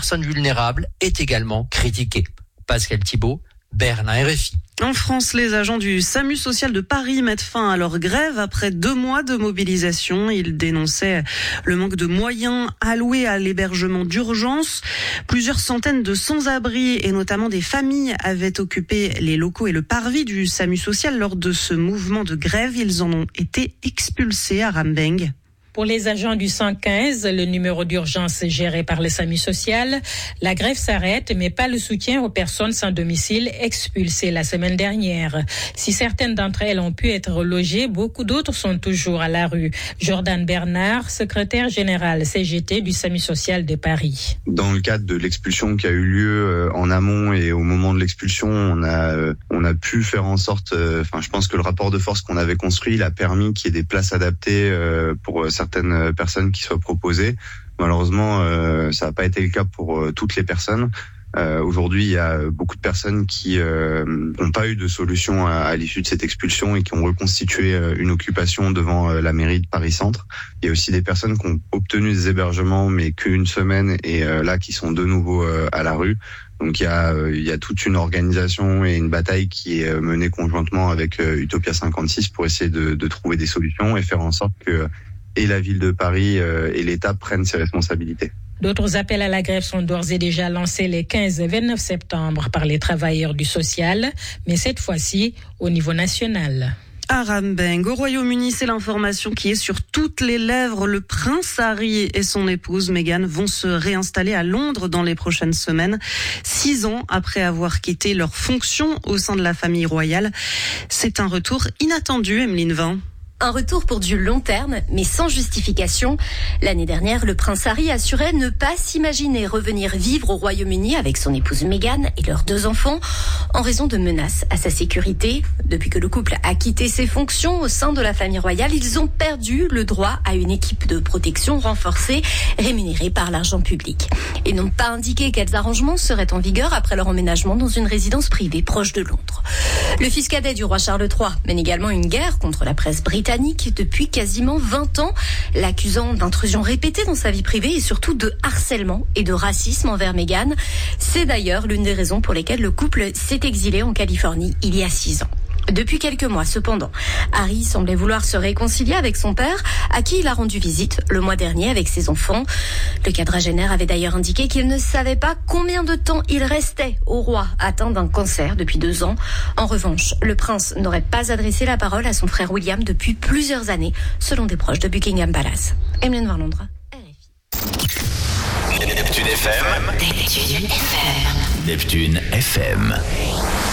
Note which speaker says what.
Speaker 1: personnes vulnérables est également critiqué. Pascal Thibault, Berlin RFI.
Speaker 2: En France, les agents du SAMU social de Paris mettent fin à leur grève après 2 mois de mobilisation. Ils dénonçaient le manque de moyens alloués à l'hébergement d'urgence. Plusieurs centaines de sans-abri et notamment des familles avaient occupé les locaux et le parvis du SAMU social lors de ce mouvement de grève. Ils en ont été expulsés à Rambeng.
Speaker 3: Pour les agents du 115, le numéro d'urgence géré par le SAMU social, la grève s'arrête, mais pas le soutien aux personnes sans domicile expulsées la semaine dernière. Si certaines d'entre elles ont pu être relogées, beaucoup d'autres sont toujours à la rue. Jordan Bernard, secrétaire général CGT du SAMU social de Paris.
Speaker 4: Dans le cadre de l'expulsion qui a eu lieu en amont et au moment de l'expulsion, on a pu faire en sorte, je pense que le rapport de force qu'on avait construit, il a permis qu'il y ait des places adaptées pour certaines personnes qui soient proposées. Malheureusement, ça n'a pas été le cas pour toutes les personnes. Aujourd'hui, il y a beaucoup de personnes qui n'ont pas eu de solution à l'issue de cette expulsion et qui ont reconstitué une occupation devant la mairie de Paris-Centre. Il y a aussi des personnes qui ont obtenu des hébergements, mais qu'une semaine, et là, qui sont de nouveau à la rue. Donc il y a toute une organisation et une bataille qui est menée conjointement avec Utopia 56 pour essayer de trouver des solutions et faire en sorte que et la ville de Paris et l'État prennent ses responsabilités.
Speaker 3: D'autres appels à la grève sont d'ores et déjà lancés les 15 et 29 septembre par les travailleurs du social, mais cette fois-ci au niveau national.
Speaker 2: À Rambeng, au Royaume-Uni, c'est l'information qui est sur toutes les lèvres. Le prince Harry et son épouse Meghan vont se réinstaller à Londres dans les prochaines semaines, 6 ans après avoir quitté leur fonction au sein de la famille royale. C'est un retour inattendu, Emeline Vin.
Speaker 5: Un retour pour du long terme, mais sans justification. L'année dernière, le prince Harry assurait ne pas s'imaginer revenir vivre au Royaume-Uni avec son épouse Meghan et leurs 2 enfants, en raison de menaces à sa sécurité. Depuis que le couple a quitté ses fonctions au sein de la famille royale, ils ont perdu le droit à une équipe de protection renforcée, rémunérée par l'argent public. Ils n'ont pas indiqué quels arrangements seraient en vigueur après leur emménagement dans une résidence privée proche de Londres. Le fils cadet du roi Charles III mène également une guerre contre la presse britannique depuis quasiment 20 ans, l'accusant d'intrusion répétée dans sa vie privée et surtout de harcèlement et de racisme envers Meghan. C'est d'ailleurs l'une des raisons pour lesquelles le couple s'est exilé en Californie il y a 6 ans. Depuis quelques mois, cependant, Harry semblait vouloir se réconcilier avec son père, à qui il a rendu visite le mois dernier avec ses enfants. Le quadragénaire avait d'ailleurs indiqué qu'il ne savait pas combien de temps il restait au roi atteint d'un cancer depuis 2 ans. En revanche, le prince n'aurait pas adressé la parole à son frère William depuis plusieurs années, selon des proches de Buckingham Palace. Emeline Vin, Londres.
Speaker 6: Neptune FM. Neptune FM. Neptune FM.